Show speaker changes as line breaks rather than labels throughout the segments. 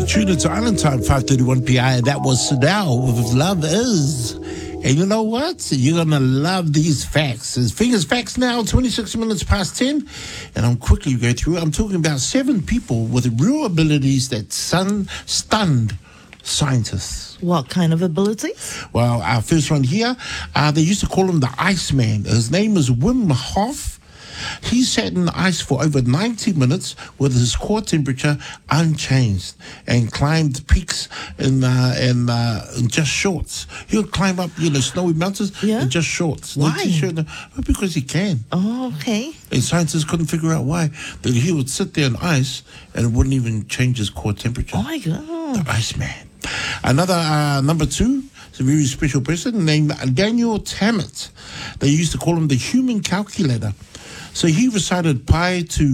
Tune into Island Time, 5:31 p.m. That was Sunel with Love Is. And you know what? You're going to love these facts. It's Fingers Facts now, 26 minutes past 10. And I'm quickly going through it. I'm talking about 7 people with real abilities that stunned scientists.
What kind of abilities?
Well, our first one here, they used to call him the Iceman. His name is Wim Hof. He sat in the ice for over 90 minutes with his core temperature unchanged and climbed peaks in just shorts. He would climb up, snowy mountains in just shorts.
Why?
No t-shirt, because he can.
Oh, okay.
And scientists couldn't figure out why. But he would sit there in ice and it wouldn't even change his core temperature.
Oh, my God.
The Iceman. Another, number 2, is a very special person named Daniel Tammet. They used to call him the human calculator. So he recited pi to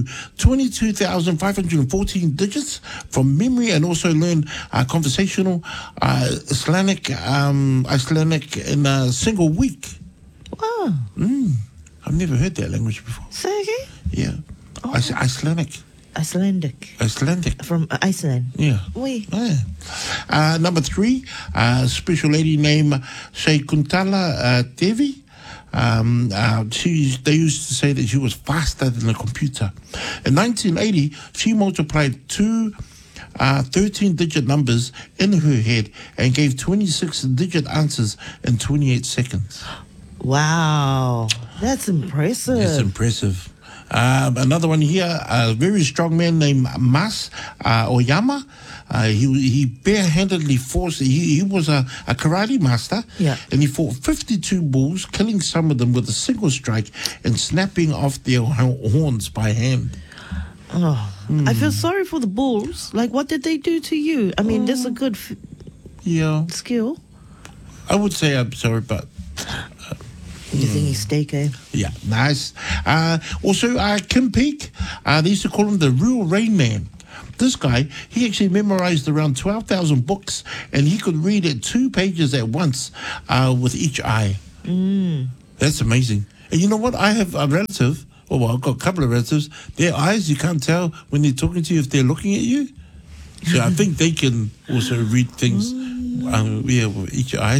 22,514 digits from memory and also learned conversational Icelandic in a single week.
Wow.
I've never heard that language before.
Say again?
Yeah.
Oh.
Icelandic.
Icelandic. From Iceland.
Yeah.
Oui.
Yeah. Number 3, a special lady named Shakuntala Devi. They used to say that she was faster than a computer. In 1980, she multiplied two 13-digit numbers in her head and gave 26-digit answers in 28 seconds.
Wow. That's impressive.
That's impressive. Another one here, a very strong man named Mas Oyama. He barehandedly forced, he was a karate master, and he fought 52 bulls, killing some of them with a single strike and snapping off their horns by hand.
Oh, I feel sorry for the bulls. Like, what did they do to you? I mean, that's a good skill.
I would say I'm sorry, but...
You think he's steak, eh?
Yeah, nice. Also, Kim Peek, they used to call him the real Rain Man. This guy, he actually memorized around 12,000 books, and he could read at 2 pages at once with each eye. That's amazing. And you know what? I have a relative, I've got a couple of relatives, their eyes, you can't tell when they're talking to you if they're looking at you. So I think they can also read things with each eye.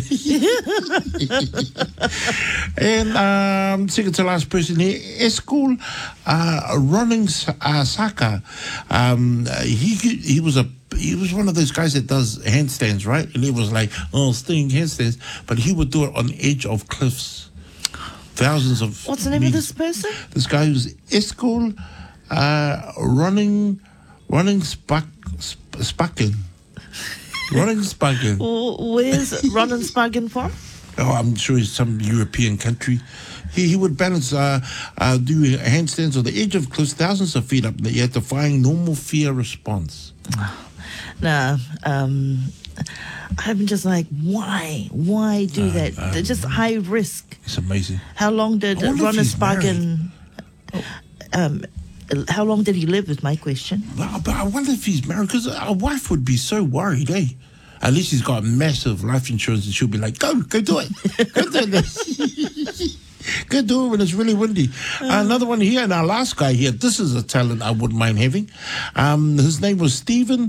And second to last person here, Eskul Running Saka. He was one of those guys that does handstands, right? And he was like, staying handstands, but he would do it on the edge of cliffs. Thousands of
What's the name of this person?
This guy who's Eskul Running Spakken. Running Spakken.
Where's Running Spakken from?
Oh, I'm sure it's some European country. He would balance, do handstands on the edge of cliffs, thousands of feet up, and you had to find normal fear response.
Nah, I'm just like, why? Why do that? They're just high risk.
It's amazing.
How long did Running Spakken... how long did he live is my question.
But I wonder if he's married, because our wife would be so worried, eh? At least he's got massive life insurance and she'll be like, go do it. Go do it. Go do it when it's really windy. Another one here, and our last guy here, this is a talent I wouldn't mind having. His name was Stephen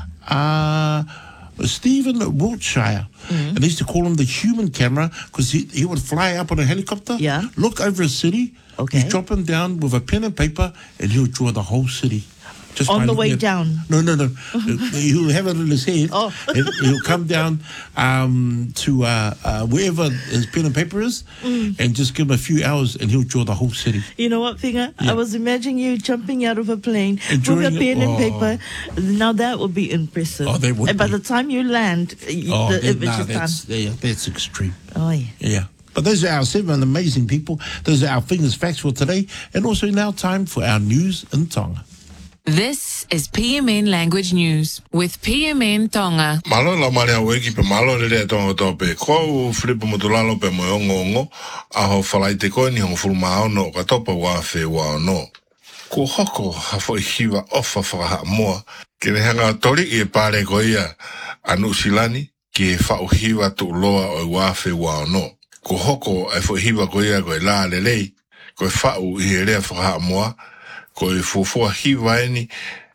Wiltshire. And they used to call him the human camera because he would fly up on a helicopter, look over a city, he'd drop him down with a pen and paper, and he'll draw the whole city. Just
on the way down?
No. He'll have it in his head. And he'll come down to wherever his pen and paper is and just give him a few hours and he'll draw the whole city.
You know what, Finger? I was imagining you jumping out of a plane with a pen and paper. Now that would be impressive.
Oh, they would.
And by the time you land,
that's extreme.
Oh, yeah.
Yeah. But those are our 7 amazing people. Those are our Fingers Facts for today. And also now time for our news in Tonga.
This is PMN Language News with PMN Tonga.
Malo la maria weki pe malo re tonga tope. Ko flipo motulalo pe moyongo aho falaite ko ni hong fulma no ka topa wa fe wa no. Ko hoko ha fo hiwa ofa fa mo. Ke ne hanga tori e pare ko ia anu silani ke fa hiwa tu loa o wa fe wa no. Ko hoko e fo hiwa ko ia ko la lelei ko fa u i re fa mo. Ko e fofua hiwa eni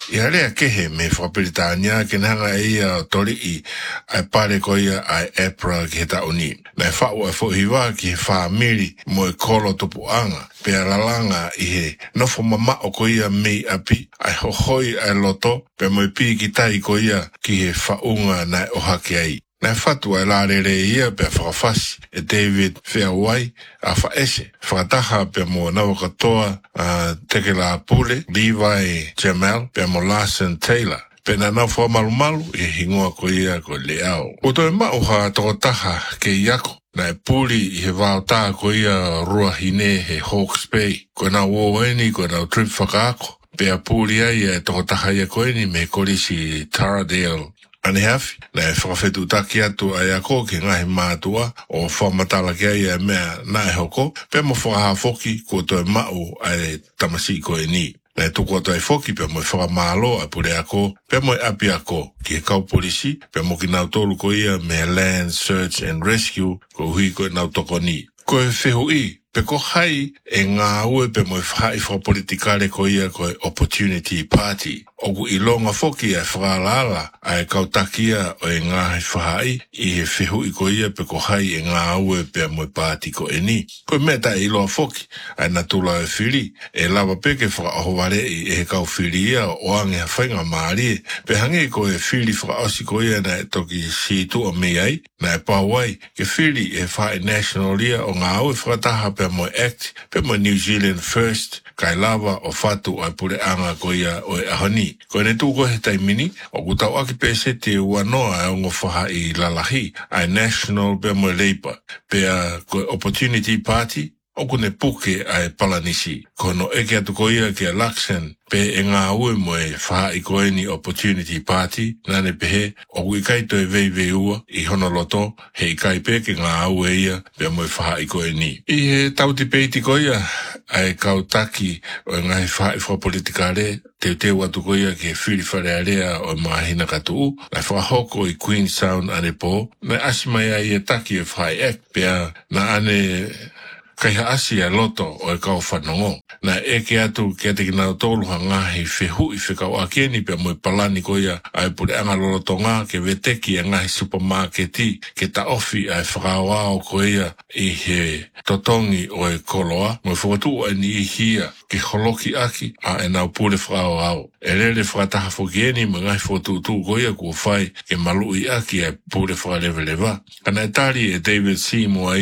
Ia lea kehe me whakapiritania ke nanga ia tori I ai pare ko ia ai EPRA ki he tauni. Nei whau e whohiwa ki he whaamiri mo e kolo tupuanga. Pea lalanga I he nofo mama o ko ia mei api ai hohoi ai loto pe mo pi ki tai ko ia ki he whaunga nai ohake ai. Nei whatua e la rere ia pe whakawhasi e David Fairway a whaese. Whakataha pe mo nawa katoa teke la pule Levi Jamal pe mo Larson Taylor. Pe na nau wha malu I hingoa ko ia ko le au. O toi mau ha tokotaha ke iako. Na e puli I he wao tā ko ia rua hine he Hawke's Bay. Ko na uoeni ko na trip whakaako. Pe a puli ai e tokotaha ia ko eni me kolisi Taradale. Ane hafi, na e whakawhetu taki atu ai ako ki ngahi mātua o whamatala ki ai e mea na e hoko, pe mo whakahafoki ko toi mau ai tamasi ko e ni. Na e tuku atu ai foki pe mo e whakamalo ai pure ako, pe mo e api ako ki e kau polisi, pe mo ki nau tolu ko ia me Land Search and Rescue ko hui ko e nau toko ni. Ko e whehu I, pe ko hai e ngā ue pe mo e whai whapolitikare ko ia ko e Opportunity Party. Ogu I longa foki e whakalala ai kautakia o e ngā hei whahai I he whehu I ko ia pe ko hai e ngā ue pe mo e pāti ko e ni. Ko e meta I loa foki ai na tula e whiri e lawa peke whakaohoware I e he kau whiri ia o ange ha whainga maari pe hange ko e whiri whakaosi ko ia na e toki si tu o me ai na e pāwai ke whiri e whae national ia o ngā ue whakataha pe mo act pe mo New Zealand First kai lava o whatu ai pure anga ko ia o e ahoni. Ko ne tūko he taimini, o kutau aki pese te uanoa e ongo whaha I lalahi, ai National pe mo Labour, pe ko Opportunity Party, o kune puke ai Palanisi. Ko no eke atu ko ia ki a Luxon, pe e ngā ue mo e whaha I ko eni Opportunity Party, nane pehe, o kui kaito e vei ua, I Honoloto, he I kai pe ke ngā ue ia, pe mo e whaha I ko eni. I he tauti peiti ko ia, ai kautaki o e ngai whaha I whapolitikare, te watu ko ia ke whiri whare area o mahina katu, na whahoko I Queen Sound ane po, na asimai ai e taki e whai ek, pea na ane kai haasi a loto o e kau whanongo. Na eke atu kia te kinau tōluha ngahi whehu I whekau akeni pe mo I palani ko ia ai pure anga loloto ngā ke veteki a ngahi supermarketi ke ta ofi ai whakawao ko ia I he totongi o e koloa mo whakatu o ni I hia ke holoki aki a e nau pure whakawao. E rere whakataha whokieni mo ngahi whakatu ko ia kua whai ke malu I aki ai pure whakarewelewa. Kana e tari e David Seymour